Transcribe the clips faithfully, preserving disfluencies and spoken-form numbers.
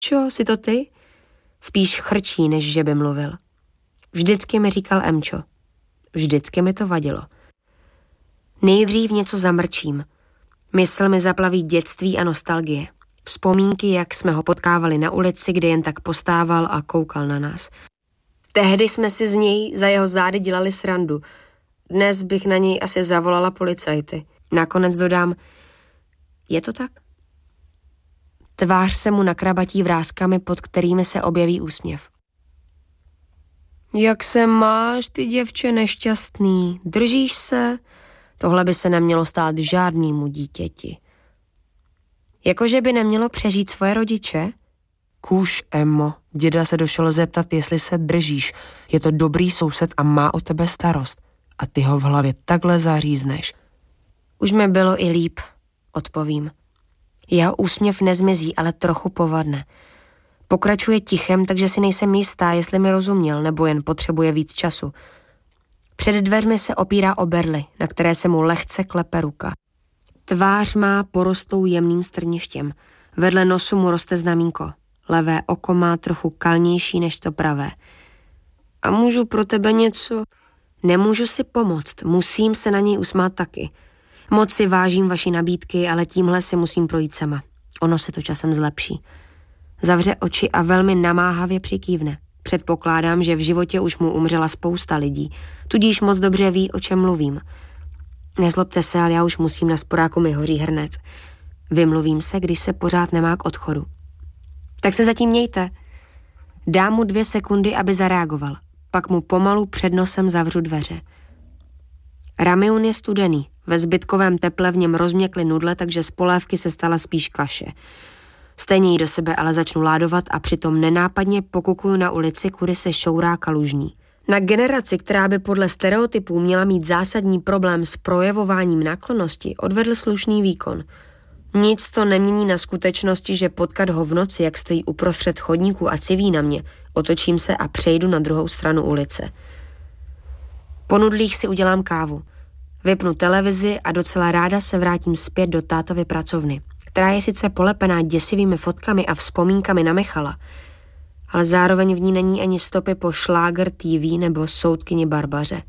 Čo, jsi to ty? Spíš chrčí, než že by mluvil. Vždycky mi říkal Emčo. Vždycky mi to vadilo. Nejdřív něco zamrčím. Mysl mi zaplaví dětství a nostalgie. Vzpomínky, jak jsme ho potkávali na ulici, kde jen tak postával a koukal na nás. Tehdy jsme si z něj za jeho zády dělali srandu. Dnes bych na něj asi zavolala policajty. Nakonec dodám, je to tak? Tvář se mu nakrabatí vrázkami, pod kterými se objeví úsměv. Jak se máš, ty děvče nešťastný? Držíš se? Tohle by se nemělo stát žádnému dítěti. Jakože by nemělo přežít svoje rodiče? Kůž, Emmo, děda se došel zeptat, jestli se držíš. Je to dobrý soused a má o tebe starost. A ty ho v hlavě takhle zařízneš. Už mi bylo i líp, odpovím. Jeho úsměv nezmizí, ale trochu povadne. Pokračuje tichem, takže si nejsem jistá, jestli mi rozuměl, nebo jen potřebuje víc času. Před dveřmi se opírá o berly, na které se mu lehce klepe ruka. Tvář má porostou jemným strništěm. Vedle nosu mu roste znamínko. Levé oko má trochu kalnější než to pravé. A můžu pro tebe něco? Nemůžu si pomoct, musím se na něj usmát taky. Moc si vážím vaší nabídky, ale tímhle si musím projít sama. Ono se to časem zlepší. Zavře oči a velmi namáhavě přikývne. Předpokládám, že v životě už mu umřela spousta lidí, tudíž moc dobře ví, o čem mluvím. Nezlobte se, ale já už musím, na sporáku mi hoří hrnec. Vymluvím se, když se pořád nemá k odchodu. Tak se zatím mějte. Dám mu dvě sekundy, aby zareagoval. Pak mu pomalu před nosem zavřu dveře. Ramion je studený. Ve zbytkovém teple v něm rozměkly nudle, takže z polévky se stala spíš kaše. Stejně jí do sebe ale začnu ládovat a přitom nenápadně pokukuju na ulici, kudy se šourá kalužní. Na generaci, která by podle stereotypů měla mít zásadní problém s projevováním náklonnosti, odvedl slušný výkon. Nic to nemění na skutečnosti, že potkat ho v noci, jak stojí uprostřed chodníku a civí na mě, otočím se a přejdu na druhou stranu ulice. Po nudlích si udělám kávu. Vypnu televizi a docela ráda se vrátím zpět do tátovy pracovny, která je sice polepená děsivými fotkami a vzpomínkami na Michala, ale zároveň v ní není ani stopy po Šláger T V nebo Soudkyni Barbaře.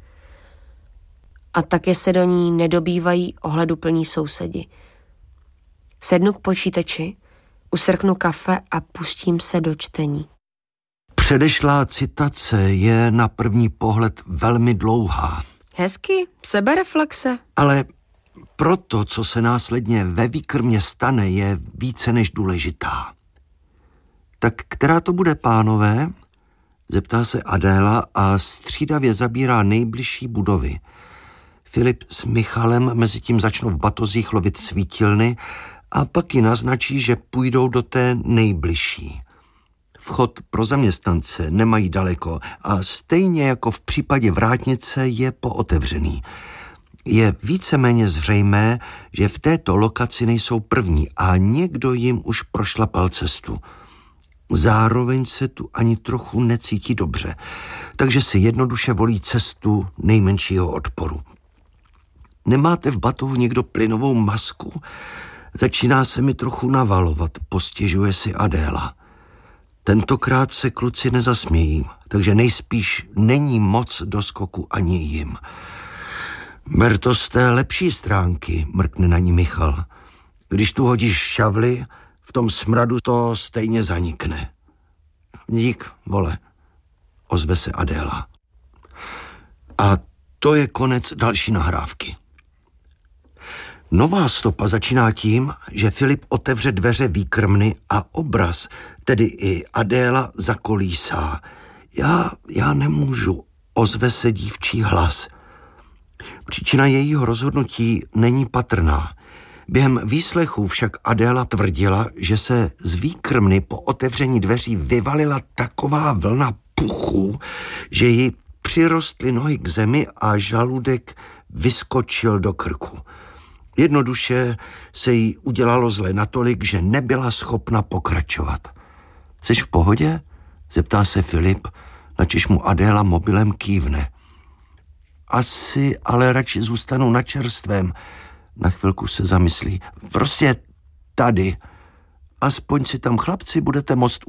A také se do ní nedobývají ohleduplní sousedi. Sednu k počítači, usrknu kafe a pustím se do čtení. Předešlá citace je na první pohled velmi dlouhá. Hezky, sebereflexe. Ale pro to, co se následně ve výkrmě stane, je více než důležitá. Tak která to bude, pánové? Zeptá se Adéla a střídavě zabírá nejbližší budovy. Filip s Michalem mezitím začnou v batozích lovit svítilny a pak ji naznačí, že půjdou do té nejbližší. Vchod pro zaměstnance nemají daleko a stejně jako v případě vrátnice je pootevřený. Je víceméně zřejmé, že v této lokaci nejsou první a někdo jim už prošlapal cestu. Zároveň se tu ani trochu necítí dobře, takže si jednoduše volí cestu nejmenšího odporu. Nemáte v batohu někdo plynovou masku? Začíná se mi trochu navalovat, postěžuje si Adéla. Tentokrát se kluci nezasmějí, takže nejspíš není moc do skoku ani jim. Ber to z té lepší stránky, mrkne na ní Michal. Když tu hodíš šavly, v tom smradu to stejně zanikne. Dík, vole, ozve se Adéla. A to je konec další nahrávky. Nová stopa začíná tím, že Filip otevře dveře výkrmny a obraz, tedy i Adéla, zakolísá. Já, já nemůžu, ozve se dívčí hlas. Příčina jejího rozhodnutí není patrná. Během výslechů však Adéla tvrdila, že se z výkrmny po otevření dveří vyvalila taková vlna puchu, že jí přirostly nohy k zemi a žaludek vyskočil do krku. Jednoduše se jí udělalo zle natolik, že nebyla schopna pokračovat. Jseš v pohodě? Zeptá se Filip, načež mu Adéla mobilem kývne. Asi ale radši zůstanu na čerstvém. Na chvilku se zamyslí. Prostě tady. Aspoň si tam, chlapci, budete moct